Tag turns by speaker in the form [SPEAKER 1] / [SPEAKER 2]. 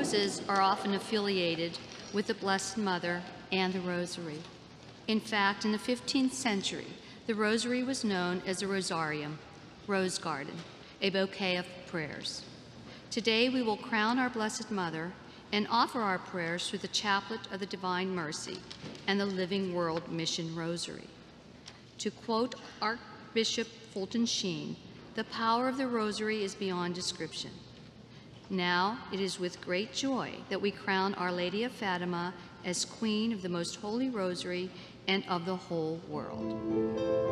[SPEAKER 1] roses are often affiliated with the Blessed Mother and the Rosary. In fact, in the 15th century, the Rosary was known as a rosarium, rose garden, a bouquet of prayers. Today, we will crown our Blessed Mother and offer our prayers through the Chaplet of the Divine Mercy and the Living World Mission Rosary. To quote Archbishop Fulton Sheen, the power of the Rosary is beyond description. Now, it is with great joy that we crown Our Lady of Fatima as Queen of the Most Holy Rosary and of the whole world.